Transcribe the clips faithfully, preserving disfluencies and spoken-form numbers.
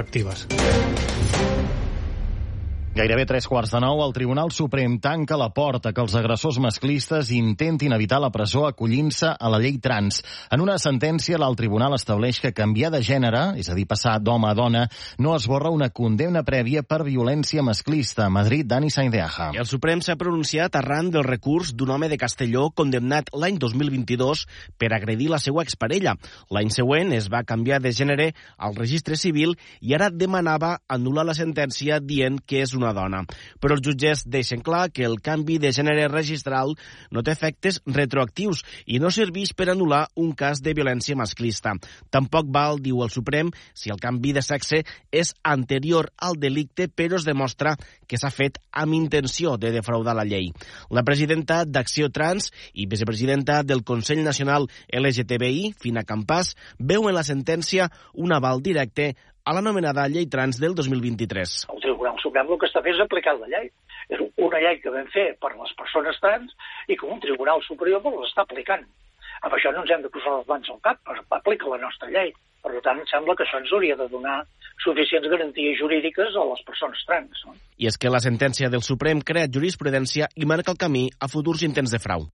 retroactives. Gairebé tres quarts de nou, el Tribunal Suprem tanca la porta que els agressors masclistes intentin evitar la presó acollint-se a la llei trans. En una sentència, l'alt tribunal estableix que canviar de gènere, és a dir, passar d'home a dona, no esborra una condemna prèvia per violència masclista. A Madrid, Dani Saindeaja. El Suprem s'ha pronunciat arran del recurs d'un home de Castelló condemnat l'any dos mil vint-i-dos per agredir la seva exparella. L'any següent es va canviar de gènere al registre civil i ara demanava anul·lar la sentència dient que és una dona. Però els jutges deixen clar que el canvi de gènere registral no té efectes retroactius i no serveix per anul·lar un cas de violència masclista. Tampoc val, diu el Suprem, si el canvi de sexe és anterior al delicte, però es demostra que s'ha fet amb intenció de defraudar la llei. La presidenta d'Acció Trans i vicepresidenta del Consell Nacional L G T B I, Fina Campàs, veu en la sentència un aval directe a l'anomenada llei trans del dos mil vint-i-tres. El Tribunal Suprem el que està fent és aplicar la llei. És una llei que vam fer per les persones trans i que un Tribunal Superior l'està aplicant. Amb això no ens hem de posar les mans al cap, aplica la nostra llei. Per tant, em sembla que això ens hauria de donar suficients garanties jurídiques a les persones trans. No? I és que la sentència del Suprem crea jurisprudència i marca el camí a futurs intents de frau.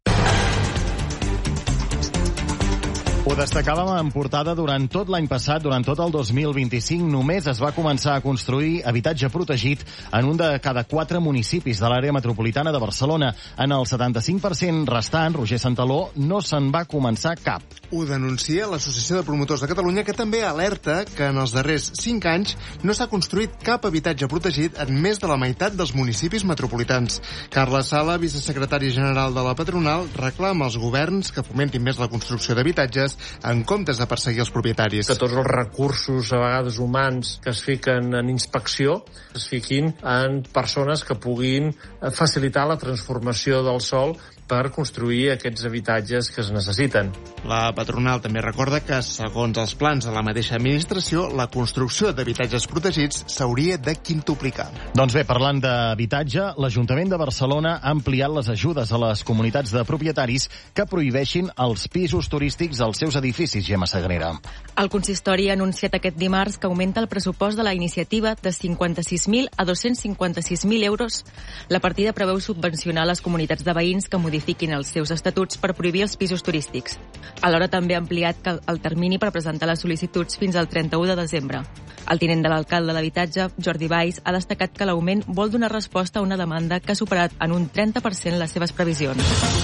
Ho destacàvem en portada durant tot l'any passat, durant tot el dos mil vint-i-cinc, només es va començar a construir habitatge protegit en un de cada quatre municipis de l'àrea metropolitana de Barcelona. En el setanta-cinc per cent restant, Roger Santaló, no se'n va començar cap. Ho denuncia l'Associació de Promotors de Catalunya, que també alerta que en els darrers cinc anys no s'ha construït cap habitatge protegit en més de la meitat dels municipis metropolitans. Carla Sala, vicesecretària general de la patronal, reclama als governs que fomentin més la construcció d'habitatges en comptes de perseguir els propietaris. Que tots els recursos, a vegades humans, que es fiquen en inspecció, es fiquin en persones que puguin facilitar la transformació del sòl per construir aquests habitatges que es necessiten. La patronal també recorda que, segons els plans de la mateixa administració, la construcció d'habitatges protegits s'hauria de quintuplicar. Doncs bé, parlant d'habitatge, l'Ajuntament de Barcelona ha ampliat les ajudes a les comunitats de propietaris que prohibeixin els pisos turístics als seus edificis, Gemma Sagrera. El consistori ha anunciat aquest dimarts que augmenta el pressupost de la iniciativa de cinquanta-sis mil a dos-cents cinquanta-sis mil euros. La partida preveu subvencionar les comunitats de veïns que modifiquin els seus estatuts per prohibir els pisos turístics. Alhora també ha ampliat el termini per presentar les sol·licituds fins al trenta-u de desembre. El tinent de l'alcalde de l'habitatge, Jordi Valls, ha destacat que l'augment vol donar resposta a una demanda que ha superat en un trenta per cent les seves previsions.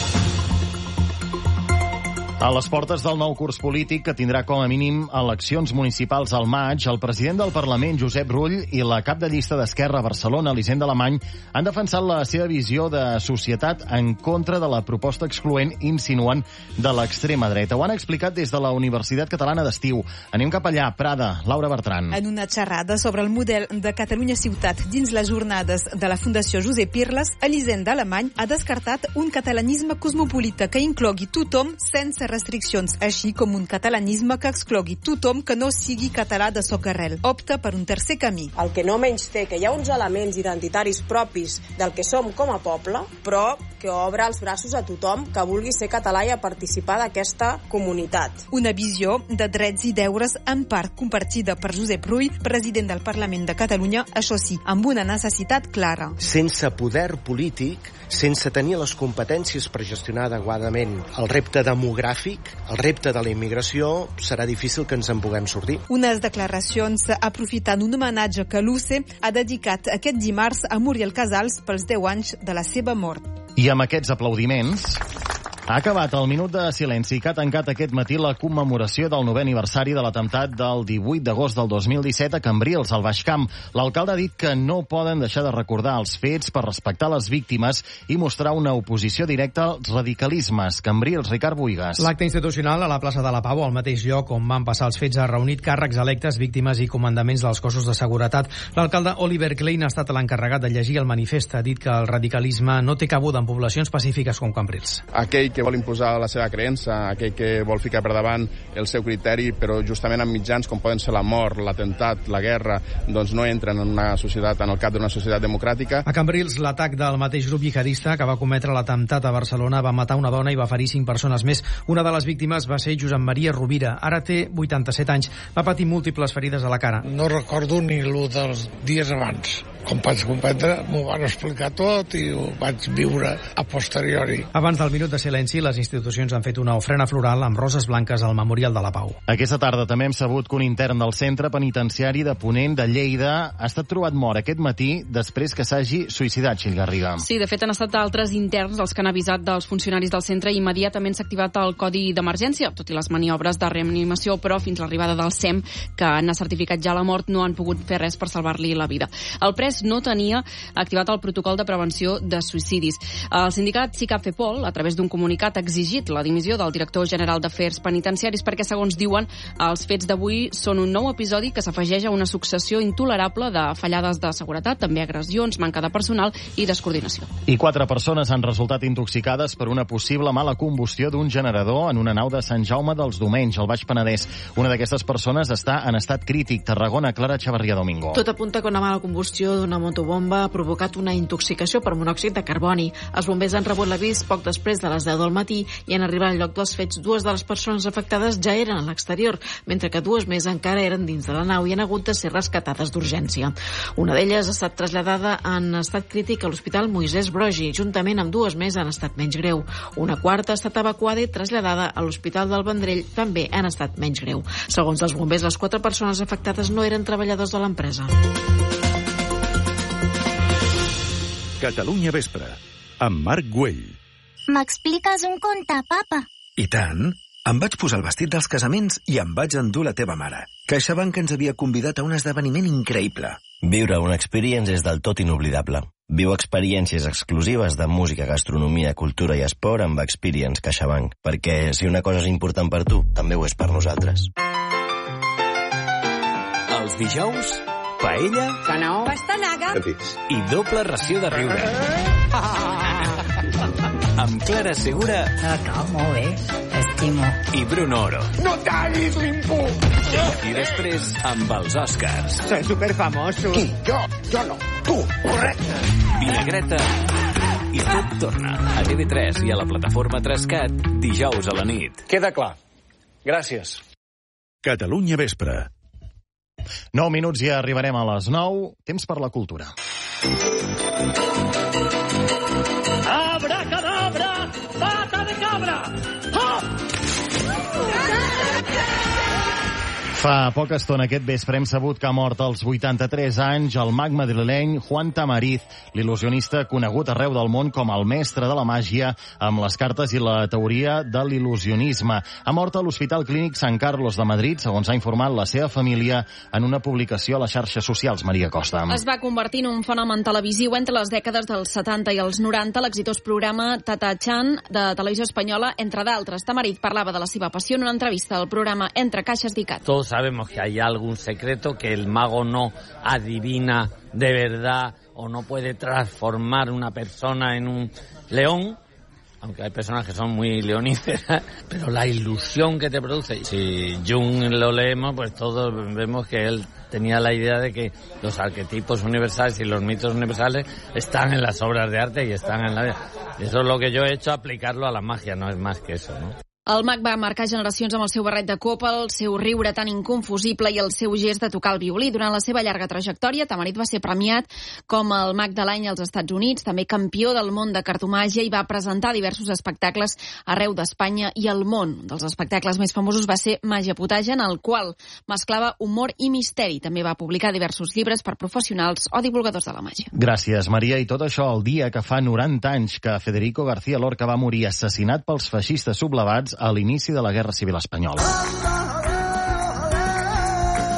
A les portes del nou curs polític, que tindrà com a mínim eleccions municipals al maig, el president del Parlament, Josep Rull, i la cap de llista d'Esquerra a Barcelona, Elisenda Alemany, han defensat la seva visió de societat en contra de la proposta excloent insinuant de l'extrema dreta. Ho han explicat des de la Universitat Catalana d'Estiu. Anem cap allà, Prada, Laura Bertran. En una xerrada sobre el model de Catalunya Ciutat dins les jornades de la Fundació Josep Irles, Elisenda Alemany ha descartat un catalanisme cosmopolita que inclogui tothom sense restriccions, així com un catalanisme que exclogui tothom que no sigui català de socarrel. Opta per un tercer camí. El que no menys té que hi ha uns elements identitaris propis del que som com a poble, però que obre els braços a tothom que vulgui ser català i a participar d'aquesta comunitat. Una visió de drets i deures en part compartida per Josep Rull, president del Parlament de Catalunya, això sí, amb una necessitat clara. Sense poder polític, sense tenir les competències per gestionar adequadament el repte demogràfic, el repte de la immigració, serà difícil que ens en puguem sortir. Unes declaracions aprofitant un homenatge que l'U C ha dedicat aquest dimarts a Muriel Casals pels deu anys de la seva mort. I amb aquests aplaudiments ha acabat el minut de silenci que ha tancat aquest matí la commemoració del novè aniversari de l'atemptat del divuit d'agost del dos mil disset a Cambrils, al Baix Camp. L'alcalde ha dit que no poden deixar de recordar els fets per respectar les víctimes i mostrar una oposició directa als radicalismes. Cambrils, Ricard Buigas. L'acte institucional a la plaça de la Pau, al mateix lloc on van passar els fets, ha reunit càrrecs electes, víctimes i comandaments dels cossos de seguretat. L'alcalde Oliver Klein ha estat l'encarregat de llegir el manifest. Ha dit que el radicalisme no té cabuda en poblacions pacífiques com Cambrils. Aquell aquell que vol imposar la seva creença, aquell que vol ficar per davant el seu criteri, però justament amb mitjans com poden ser la mort, l'atemptat, la guerra, doncs no entren en una societat, en el cap d'una societat democràtica. A Cambrils, l'atac del mateix grup jihadista que va cometre l'atemptat a Barcelona va matar una dona i va ferir cinc persones més. Una de les víctimes va ser Josep Maria Rovira. Ara té vuitanta-set anys. Va patir múltiples ferides a la cara. No recordo ni el dels dies abans. Com pots comprendre, m'ho van explicar tot i ho vaig viure a posteriori. Abans del minut de silenci, les institucions han fet una ofrena floral amb roses blanques al Memorial de la Pau. Aquesta tarda també hem sabut que un intern del centre penitenciari de Ponent de Lleida ha estat trobat mort aquest matí després que s'hagi suïcidat, Txell Garriga. Sí, de fet han estat altres interns els que han avisat dels funcionaris del centre i immediatament s'ha activat el codi d'emergència, tot i les maniobres de reanimació, però fins l'arribada del S E M, que n'ha certificat ja la mort, no han pogut fer res per salvar-li la vida. El pres no tenia activat el protocol de prevenció de suïcidis. El sindicat SICAP-FEPOL, a través d'un comunicat, ha exigit la dimissió del director general d'Afers Penitenciaris perquè, segons diuen, els fets d'avui són un nou episodi que s'afegeix a una successió intolerable de fallades de seguretat, també agressions, manca de personal i descoordinació. I quatre persones han resultat intoxicades per una possible mala combustió d'un generador en una nau de Sant Jaume dels Domenys, al Baix Penedès. Una d'aquestes persones està en estat crític. Tarragona, Clara Xavarria Domingo. Tot apunta que una mala combustió d'una motobomba ha provocat una intoxicació per monòxid de carboni. Els bombers han rebut l'avís poc després de les deu del matí i en arribar al lloc dels fets, dues de les persones afectades ja eren a l'exterior, mentre que dues més encara eren dins de la nau i han hagut de ser rescatades d'urgència. Una d'elles ha estat traslladada en estat crític a l'Hospital Moisès Broggi, juntament amb dues més en estat menys greu. Una quarta ha estat evacuada i traslladada a l'Hospital del Vendrell, també en estat menys greu. Segons els bombers, les quatre persones afectades no eren treballadors de l'empresa. Catalunya Vespre, amb Marc Güell. M'expliques un conte, papa? I tant. Em vaig posar el vestit dels casaments i em vaig endur la teva mare. CaixaBank ens havia convidat a un esdeveniment increïble. Viure una experience és del tot inoblidable. Viu experiències exclusives de música, gastronomia, cultura i esport amb Experience CaixaBank, perquè si una cosa és important per tu, també ho és per nosaltres. Els dijous, paella, canó, pastanaga i doble ració de riure. Amb Clara Segura. No, no, molt bé, t'estimo. I Bruno Oro. No tallis l'imput! I després, amb els Oscars. Soy superfamoso. Qui? Jo? Jo no. Tu. Correcte. Vinagreta. I tot torna a T V tres i a la plataforma tres cat dijous a la nit. Queda clar. Gràcies. Catalunya Vespre. nou minuts i arribarem a les nou. Temps per la cultura. Abracadabra, pata de cabra. Oh! Fa poca estona aquest vespre hem sabut que ha mort als vuitanta-tres anys el mag madrileny Juan Tamariz, l'il·lusionista conegut arreu del món com el mestre de la màgia amb les cartes i la teoria de l'il·lusionisme. Ha mort a l'Hospital Clínic Sant Carlos de Madrid, segons ha informat la seva família en una publicació a les xarxes socials. Maria Costa. Es va convertir en un fenomen televisiu entre les dècades dels setanta i els noranta, l'exitós programa Tata Chan de Televisió Espanyola, entre d'altres. Tamariz parlava de la seva passió en una entrevista al programa Entre Caixes d'Icat. Todos sabemos que hay algún secreto, que el mago no adivina de verdad o no puede transformar una persona en un león, aunque hay personas que son muy leoníferas, pero la ilusión que te produce. Si Jung lo leemos, pues todos vemos que él tenía la idea de que los arquetipos universales y los mitos universales están en las obras de arte y están en la vida. Eso es lo que yo he hecho, aplicarlo a la magia, no es más que eso, ¿no? El mag va marcar generacions amb el seu barret de copa, el seu riure tan inconfusible i el seu gest de tocar el violí. Durant la seva llarga trajectòria, Tamariz va ser premiat com el mag de l'any als Estats Units, també campió del món de cartomàgia i va presentar diversos espectacles arreu d'Espanya i el món. Un dels espectacles més famosos va ser Màgia Potaja, en el qual mesclava humor i misteri. També va publicar diversos llibres per professionals o divulgadors de la màgia. Gràcies, Maria. I tot això el dia que fa noranta anys que Federico García Lorca va morir assassinat pels feixistes sublevats a l'inici de la Guerra Civil Espanyola.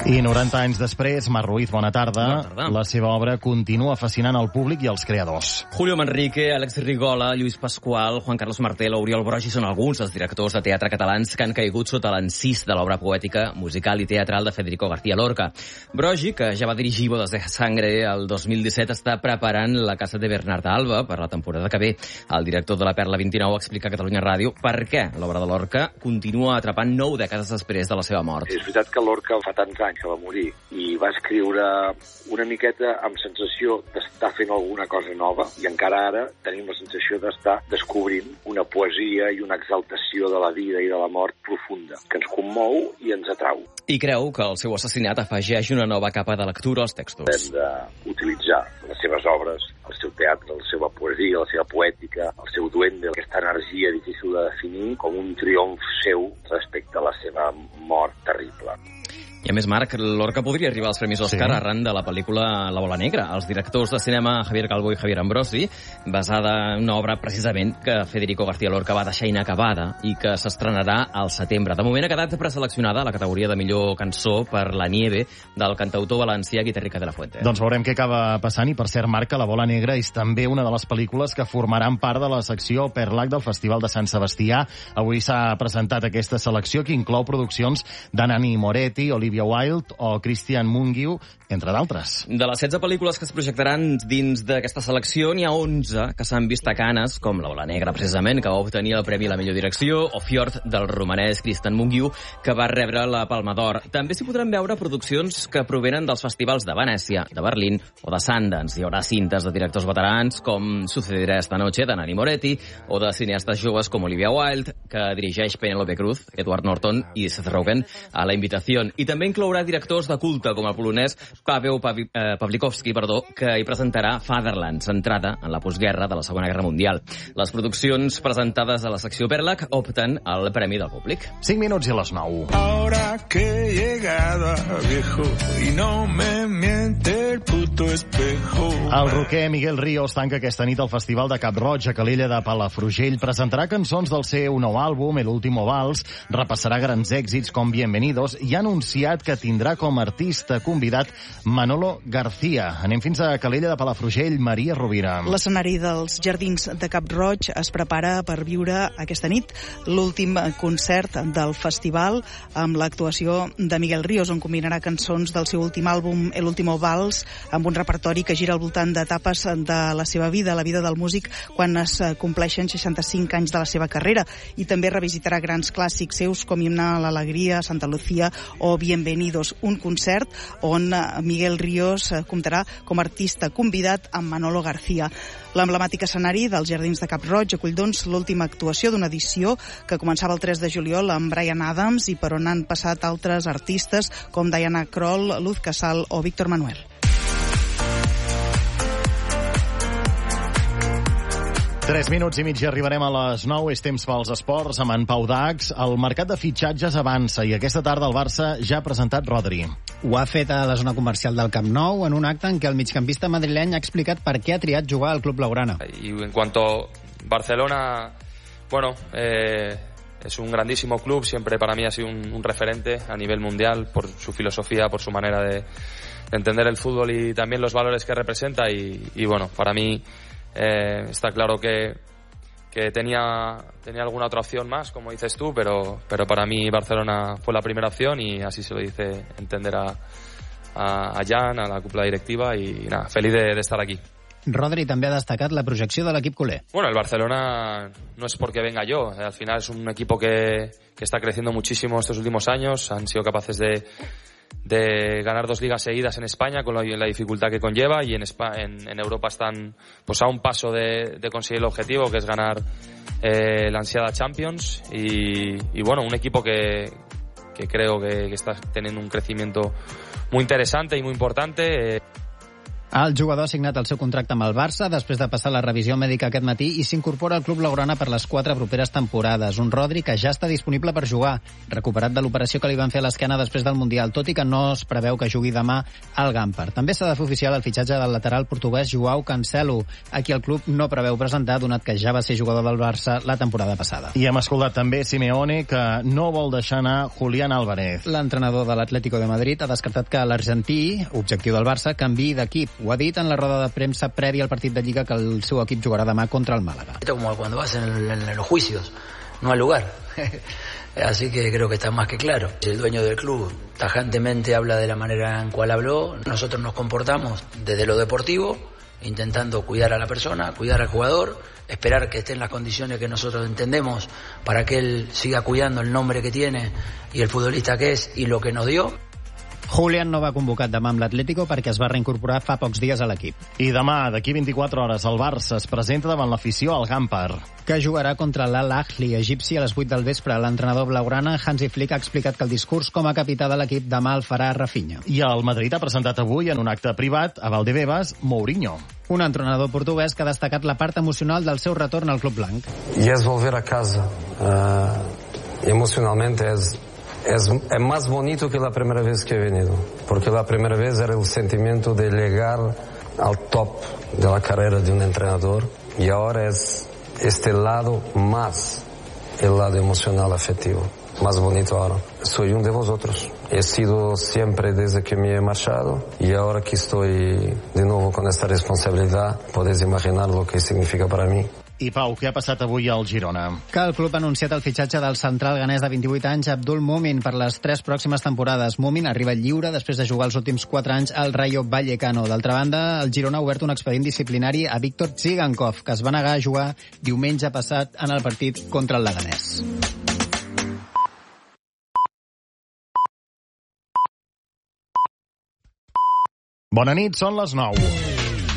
I noranta anys després, Marc Ruiz, bona tarda. Bona tarda. La seva obra continua fascinant el públic i els creadors. Julio Manrique, Àlex Rigola, Lluís Pasqual, Juan Carlos Martel o Oriol Brogi són alguns dels directors de teatre catalans que han caigut sota l'encís de l'obra poètica, musical i teatral de Federico García Lorca. Brogi, que ja va dirigir Bodas de Sangre el dos mil disset, està preparant La casa de Bernarda Alba per la temporada que ve. El director de la Perla vint-i-nou explica a Catalunya Ràdio per què l'obra de Lorca continua atrapant nou dècades després de la seva mort. És veritat que Lorca fa tants anys que va morir i va escriure una miqueta amb sensació d'estar fent alguna cosa nova i encara ara tenim la sensació d'estar descobrint una poesia i una exaltació de la vida i de la mort profunda que ens commou i ens atrau. I creu que el seu assassinat afegeix una nova capa de lectura als textos. Hem d'utilitzar les seves obres, el seu teatre, la seva poesia, la seva poètica, el seu duende, aquesta energia difícil de definir com un triomf seu respecte a la seva mort terrible. I a més, Marc, Lorca podria arribar als Premis Òscar sí. arran de la pel·lícula La bola negra. Els directors de cinema Javier Calvo i Javier Ambrosi, basada en una obra precisament que Federico García Lorca va deixar inacabada i que s'estrenarà al setembre. De moment ha quedat preseleccionada a la categoria de millor cançó per La nieve del cantautor valencià Guitarrica de la Fuente. Doncs veurem què acaba passant i, per cert, Marc, que La bola negra és també una de les pel·lícules que formaran part de la secció Perlac del Festival de Sant Sebastià. Avui s'ha presentat aquesta selecció que inclou produccions de Nani Moretti, Olivia Wilde o Christian Mungiu, entre d'altres. De les setze pel·lícules que es projectaran dins d'aquesta selecció, n'hi ha onze que s'han vist a Canes, com La bola negra, precisament, que va obtenir el Premi a la millor direcció, o Fjord, del romanès Christian Mungiu, que va rebre la Palma d'Or. També s'hi podran veure produccions que provenen dels festivals de Venècia, de Berlín o de Sundance. Hi haurà cintes de directors veterans, com Sucederá esta noche, de Nani Moretti, o de cineastes joves com Olivia Wilde, que dirigeix Penélope Cruz, Edward Norton i Seth Rogen a La Invitación. I també inclourà directors de culte, com el polonès Paweł Pawlikowski, perdó, que hi presentarà Fatherland, centrada en la postguerra de la Segona Guerra Mundial. Les produccions presentades a la secció Perlac opten al Premi del Públic. cinc minuts i a les nou. Ahora que he llegado a viejo y no me miente el puto espejo. El roquer Miguel Ríos tanca aquesta nit al Festival de Cap-roig a Calella de Palafrugell. Presentarà cançons del seu nou àlbum, El último vals, repassarà grans èxits com Bienvenidos i ha anunciat que tindrà com a artista convidat Manolo García. Anem fins a Calella de Palafrugell, Maria Rovira. L'escenari dels Jardins de Cap-roig es prepara per viure aquesta nit l'últim concert del festival amb l'actuació de Miguel Ríos, on combinarà cançons del seu últim àlbum, El último vals, amb un repertori que gira al voltant d'etapes de la seva vida, la vida del músic quan es compleixen seixanta-cinc anys de la seva carrera, i també revisitarà grans clàssics seus com Himne a l'Alegria, Santa Lucía o Bienvenidos, un concert on Miguel Ríos comptarà com a artista convidat amb Manolo García. L'emblemàtic escenari dels Jardins de Cap-roig acull, doncs, l'última actuació d'una edició que començava el tres de juliol amb Bryan Adams i per on han passat altres artistes com Diana Kroll, Luz Casal o Víctor Manuel. Tres minuts i mig i arribarem a les nou. És temps pels esports amb en Pau Dax. El mercat de fitxatges avança i aquesta tarda el Barça ja ha presentat Rodri. Ho ha fet a la zona comercial del Camp Nou en un acte en què el migcampista madrileny ha explicat per què ha triat jugar al club blaugrana. Y en cuanto a Barcelona, bueno, eh, es un grandísimo club, siempre para mí ha sido un, un referente a nivel mundial por su filosofía, por su manera de, de entender el fútbol y también los valores que representa y, y bueno, para mí Eh, está claro que, que tenía, tenía alguna otra opción más, como dices tú, pero, pero para mí Barcelona fue la primera opción y así se lo dice entender a, a, a Jan, a la cúpula directiva y nada, feliz de, de estar aquí. Rodri també ha destacat la projecció de l'equip culer. Bueno, el Barcelona no es porque venga yo, al final es un equipo que, que está creciendo muchísimo estos últimos años, han sido capaces de de ganar dos ligas seguidas en España con la, la dificultad que conlleva y en, España, en, en Europa están pues a un paso de, de conseguir el objetivo, que es ganar eh, la ansiada Champions y, y bueno, un equipo que, que creo que, que está teniendo un crecimiento muy interesante y muy importante. Eh. El jugador ha signat el seu contracte amb el Barça després de passar la revisió mèdica aquest matí i s'incorpora al club blaugrana per les quatre properes temporades. Un Rodri que ja està disponible per jugar, recuperat de l'operació que li van fer a l'esquena després del Mundial, tot i que no es preveu que jugui demà al Gampar. També s'ha de fer oficial el fitxatge del lateral portuguès Joao Cancelo, a qui el club no preveu presentar, donat que ja va ser jugador del Barça la temporada passada. I hem escoltat també Simeone, que no vol deixar anar Julián Álvarez. L'entrenador de l'Atlético de Madrid ha descartat que l'argentí, objectiu del Barça, canviï d'equip. Ho ha dit en la roda de premsa prèvia al partit de Lliga que el seu equip jugarà demà contra el Málaga. Esto como cuando vas en, el, en los juicios, no al lugar. Así que creo que está más que claro. El dueño del club tajantemente habla de la manera en cual habló. Nosotros nos comportamos desde lo deportivo, intentando cuidar a la persona, cuidar al jugador, esperar que esté en las condiciones que nosotros entendemos para que él siga cuidando el nombre que tiene y el futbolista que es y lo que nos dio. Julián no va convocat demà amb l'Atlético perquè es va reincorporar fa pocs dies a l'equip. I demà, d'aquí vint-i-quatre hores, el Barça es presenta davant l'afició al Gampar, que jugarà contra l'Al-Ahli egipci a les vuit del vespre. L'entrenador blaugrana, Hansi Flick, ha explicat que el discurs com a capità de l'equip demà el farà Rafinha. I el Madrid ha presentat avui en un acte privat a Valdebebas Mourinho, un entrenador portuguès que ha destacat la part emocional del seu retorn al club blanc. I és volver a casa. Uh, emocionalmente és Es, es más bonito que la primera vez que he venido, porque la primera vez era el sentimiento de llegar al top de la carrera de un entrenador y ahora es este lado más, el lado emocional afectivo, más bonito ahora. Soy uno de vosotros, he sido siempre desde que me he marchado y ahora que estoy de nuevo con esta responsabilidad, podéis imaginar lo que significa para mí. I Pau, què ha passat avui al Girona? Que el club ha anunciat el fitxatge del central ganès de vint-i-vuit anys, Abdul Mumin, per les tres pròximes temporades. Mumin arriba lliure després de jugar els últims quatre anys al Rayo Vallecano. D'altra banda, el Girona ha obert un expedient disciplinari a Víctor Tsigankov, que es va negar a jugar diumenge passat en el partit contra el Leganés. Bona nit, són les nou.